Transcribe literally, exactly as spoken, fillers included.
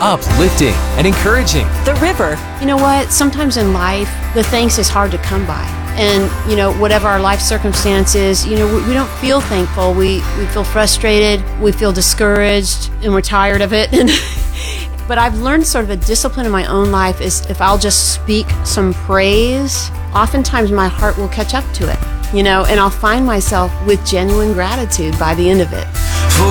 uplifting, and encouraging. The river. You know what? Sometimes in life, the thanks is hard to come by. And, you know, whatever our life circumstances, you know, we, we don't feel thankful. We, we feel frustrated, we feel discouraged, and we're tired of it. And but I've learned sort of a discipline in my own life is if I'll just speak some praise, oftentimes my heart will catch up to it, you know, and I'll find myself with genuine gratitude by the end of it.